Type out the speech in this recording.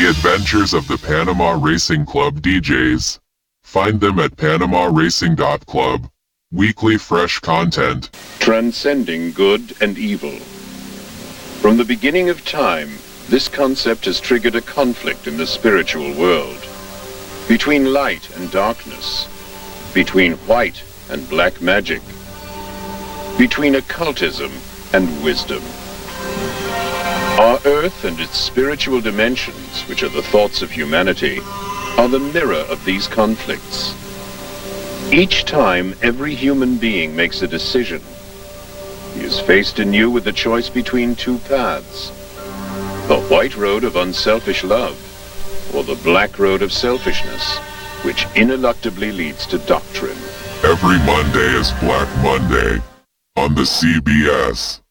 The adventures of the Panama Racing Club DJs. Find them at PanamaRacing.club. Weekly fresh content. Transcending good and evil. From the beginning of time, this concept has triggered a conflict in the spiritual world. Between light and darkness. Between white and black magic. Between occultism and wisdom. Our Earth and its spiritual dimensions, which are the thoughts of humanity, are the mirror of these conflicts. Each time every human being makes a decision, he is faced anew with the choice between two paths. The white road of unselfish love, or the black road of selfishness, which ineluctably leads to doctrine. Every Monday is Black Monday on the CBS.